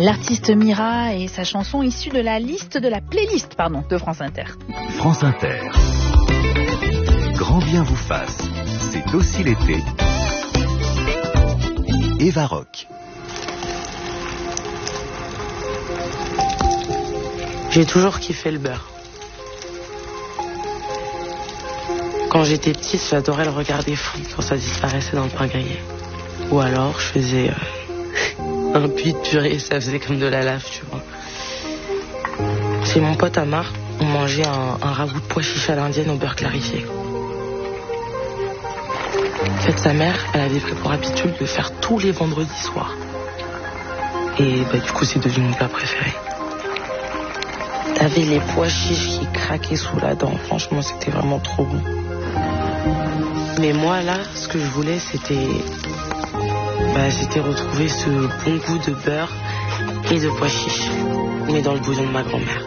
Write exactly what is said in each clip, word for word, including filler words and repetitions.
L'artiste Mira et sa chanson issue de la liste de la playlist pardon, de France Inter. France Inter. Grand bien vous fasse. C'est aussi l'été. Eva Rock. J'ai toujours kiffé le beurre. Quand j'étais petite, j'adorais le regarder fondre quand ça disparaissait dans le pain grillé. Ou alors, je faisais euh, un puits de purée, ça faisait comme de la lave, tu vois. Chez mon pote Amar, on mangeait un, un ragoût de pois chiches à l'indienne au beurre clarifié. En fait, sa mère, elle avait pris pour habitude de faire tous les vendredis soirs. Et bah, du coup, c'est devenu mon plat préféré. T'avais les pois chiches qui craquaient sous la dent. Franchement, c'était vraiment trop bon. Mais moi, là, ce que je voulais, c'était... Bah, c'était retrouver ce bon goût de beurre et de pois chiches. Mais dans le bouillon de ma grand-mère.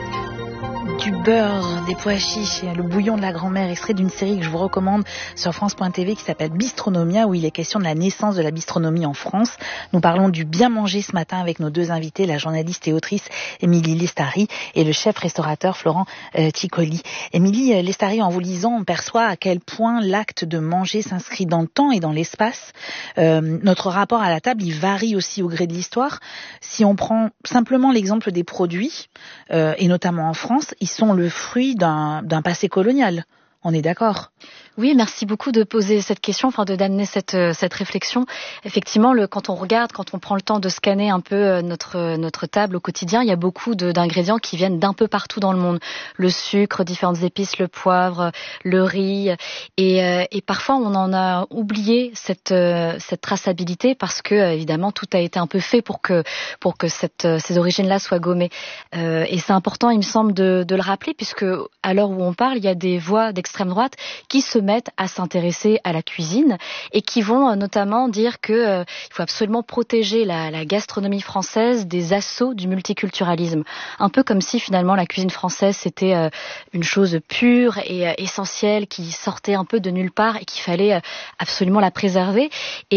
Du beurre, des pois chiches et le bouillon de la grand-mère, extrait d'une série que je vous recommande sur France point T V qui s'appelle Bistronomia, où il est question de la naissance de la bistronomie en France. Nous parlons du bien manger ce matin avec nos deux invités, la journaliste et autrice Émilie Lestari et le chef restaurateur Florent euh, Ticoli. Émilie Lestari, en vous lisant, on perçoit à quel point l'acte de manger s'inscrit dans le temps et dans l'espace. Euh, notre rapport à la table, il varie aussi au gré de l'histoire. Si on prend simplement l'exemple des produits, euh, et notamment en France, ils sont le fruit d'un, d'un passé colonial. On est d'accord ? Oui, merci beaucoup de poser cette question, enfin de d'amener cette cette réflexion. Effectivement, le, quand on regarde, quand on prend le temps de scanner un peu notre notre table au quotidien, il y a beaucoup de, d'ingrédients qui viennent d'un peu partout dans le monde. Le sucre, différentes épices, le poivre, le riz, et et parfois on en a oublié cette cette traçabilité parce que évidemment tout a été un peu fait pour que pour que cette ces origines-là soient gommées. Euh, et c'est important, il me semble, de de le rappeler puisque à l'heure où on parle, il y a des voix d'extrême droite qui se mettent à s'intéresser à la cuisine et qui vont euh, notamment dire que euh, il faut absolument protéger la, la gastronomie française des assauts du multiculturalisme. Un peu comme si finalement la cuisine française c'était euh, une chose pure et euh, essentielle qui sortait un peu de nulle part et qu'il fallait euh, absolument la préserver.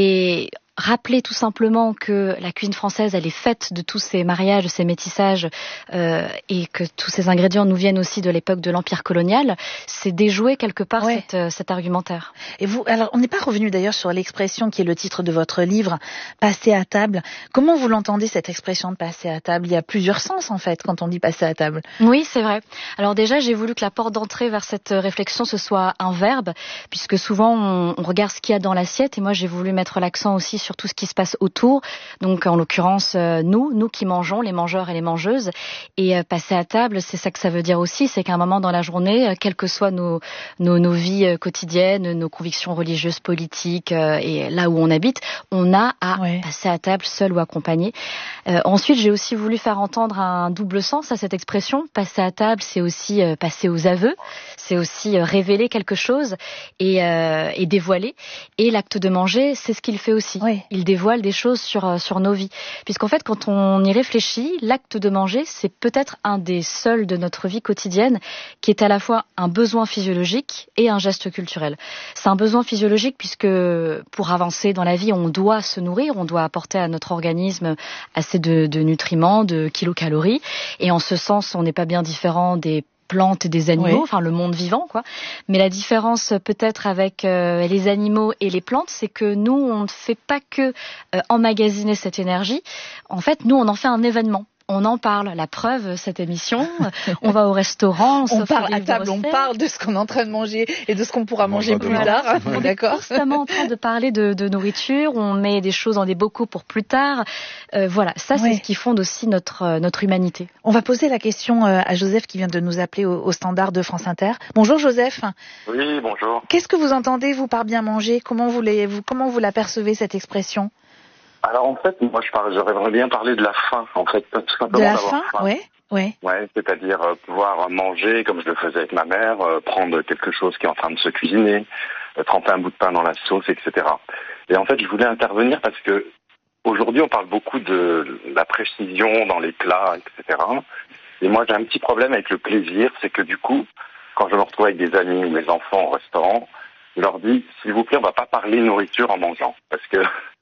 Et rappeler tout simplement que la cuisine française, elle est faite de tous ces mariages, de ces métissages, euh, et que tous ces ingrédients nous viennent aussi de l'époque de l'Empire colonial, c'est déjouer quelque part ouais. cette, euh, cet argumentaire. Et vous, alors on n'est pas revenu d'ailleurs sur l'expression qui est le titre de votre livre, passer à table. Comment vous l'entendez cette expression de passer à table ? Il y a plusieurs sens en fait quand on dit passer à table. Oui, c'est vrai. Alors déjà, j'ai voulu que la porte d'entrée vers cette réflexion ce soit un verbe, puisque souvent on, on regarde ce qu'il y a dans l'assiette, et moi j'ai voulu mettre l'accent aussi sur sur tout ce qui se passe autour, donc en l'occurrence euh, nous, nous qui mangeons, les mangeurs et les mangeuses, et euh, passer à table, c'est ça que ça veut dire aussi, c'est qu'à un moment dans la journée, euh, quelles que soient nos, nos, nos vies euh, quotidiennes, nos convictions religieuses, politiques, euh, et là où on habite, on a à ouais. passer à table seul ou accompagné. Euh, ensuite, j'ai aussi voulu faire entendre un double sens à cette expression. Passer à table, c'est aussi euh, passer aux aveux, c'est aussi euh, révéler quelque chose et, euh, et dévoiler. Et l'acte de manger, c'est ce qu'il fait aussi. Oui. Il dévoile des choses sur, sur nos vies. Puisqu'en fait, quand on y réfléchit, l'acte de manger, c'est peut-être un des seuls de notre vie quotidienne qui est à la fois un besoin physiologique et un geste culturel. C'est un besoin physiologique puisque pour avancer dans la vie, on doit se nourrir, on doit apporter à notre organisme assez de, de nutriments, de kilocalories. Et en ce sens, on n'est pas bien différent des plantes et des animaux, oui. enfin le monde vivant, quoi. Mais la différence peut-être avec euh, les animaux et les plantes, c'est que nous, on ne fait pas que euh, emmagasiner cette énergie. En fait, nous, on en fait un événement. On en parle. La preuve, cette émission, on va au restaurant, on, on parle à table, on parle de ce qu'on est en train de manger et de ce qu'on pourra manger on plus tard. On est constamment en train de parler de, de nourriture. On met des choses dans des bocaux pour plus tard. Euh, voilà, ça c'est ouais. ce qui fonde aussi notre notre humanité. On va poser la question à Joseph qui vient de nous appeler au, au standard de France Inter. Bonjour Joseph. Oui, bonjour. Qu'est-ce que vous entendez vous par bien manger ? Comment vous les, vous comment vous la percevez cette expression ? Alors en fait, moi je parle, j'aurais bien parlé de la faim, en fait, tout simplement de la d'avoir faim, faim. Ouais, ouais. Ouais, c'est-à-dire euh, pouvoir manger comme je le faisais avec ma mère, euh, prendre quelque chose qui est en train de se cuisiner, euh, tremper un bout de pain dans la sauce, et cetera. Et en fait, je voulais intervenir parce que aujourd'hui on parle beaucoup de la précision dans les plats, et cetera. Et moi j'ai un petit problème avec le plaisir, c'est que du coup, quand je me retrouve avec des amis ou mes enfants au restaurant, je leur dis, s'il vous plaît, on va pas parler nourriture en mangeant, parce que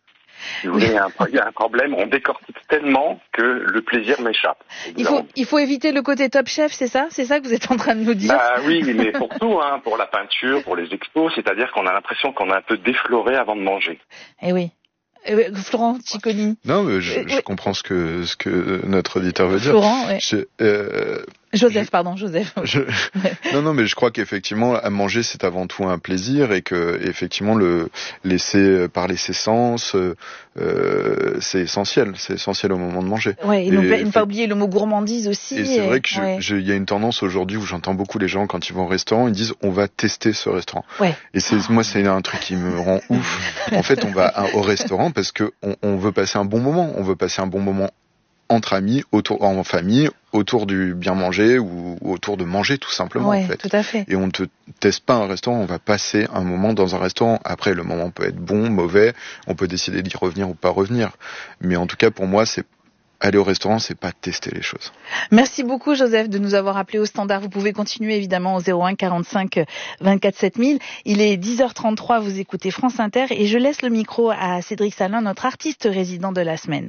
Si vous voulez, il y a un, il y a un problème, on décortique tellement que le plaisir m'échappe. Il faut, il faut éviter le côté Top Chef, c'est ça? C'est ça que vous êtes en train de nous dire? Bah oui, mais pour tout, hein, pour la peinture, pour les expos, c'est-à-dire qu'on a l'impression qu'on a un peu défloré avant de manger. Eh oui. Euh, Florent Cicconi. Non, mais je, Euh, je oui. comprends ce que ce que notre auditeur veut dire. Florent, ouais. Je, euh, Joseph, pardon, Joseph. je, non, non, mais je crois qu'effectivement, à manger, c'est avant tout un plaisir et que effectivement, le laisser parler ses sens, euh, c'est essentiel. C'est essentiel au moment de manger. Ouais, et, Et ne pas, ne fait- pas oublier le mot gourmandise aussi. Et c'est vrai que je- ouais. je- il y a une tendance aujourd'hui où j'entends beaucoup les gens quand ils vont au restaurant, ils disent on va tester ce restaurant. Ouais. Et c'est moi c'est un truc qui me rend ouf. En fait, on va à- au restaurant parce que on, on veut passer un bon moment. On veut passer un bon moment entre amis, autour en famille, autour du bien manger ou autour de manger tout simplement Ouais, en fait. tout à fait. Et on ne te teste pas un restaurant, on va passer un moment dans un restaurant. Après, le moment peut être bon, mauvais, on peut décider d'y revenir ou pas revenir. Mais en tout cas, pour moi, c'est aller au restaurant, c'est pas tester les choses. Merci beaucoup Joseph de nous avoir appelé au standard. Vous pouvez continuer évidemment au zéro un quarante-cinq vingt-quatre sept mille. Il est dix heures trente-trois, vous écoutez France Inter et je laisse le micro à Cédric Salin, notre artiste résident de la semaine.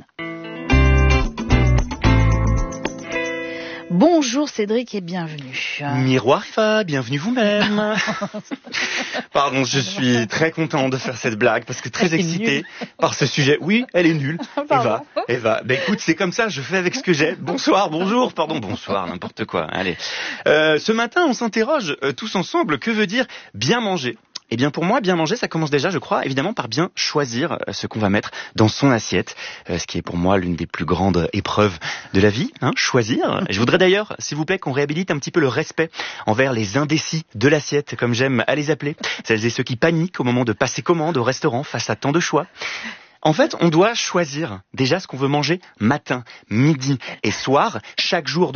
Bonjour Cédric et bienvenue. Miroir Eva, bienvenue vous-même. Pardon, je suis très content de faire cette blague parce que très Elle est excité nulle. par ce sujet. Oui, elle est nulle. Pardon. Eva, Eva. Ben écoute, c'est comme ça, je fais avec ce que j'ai. Bonsoir, bonjour, pardon, bonsoir, n'importe quoi. Allez. Euh, ce matin, on s'interroge euh, tous ensemble, que veut dire bien manger ? Eh bien pour moi, bien manger, ça commence déjà, je crois, évidemment par bien choisir euh, ce qu'on va mettre dans son assiette, euh, ce qui est pour moi l'une des plus grandes épreuves de la vie, hein, choisir. Je voudrais d'ailleurs, s'il vous plaît, qu'on réhabilite un petit peu le respect envers les indécis de l'assiette, comme j'aime à les appeler, celles et ceux qui paniquent au moment de passer commande au restaurant face à tant de choix. En fait, on doit choisir déjà ce qu'on veut manger matin, midi et soir, chaque jour de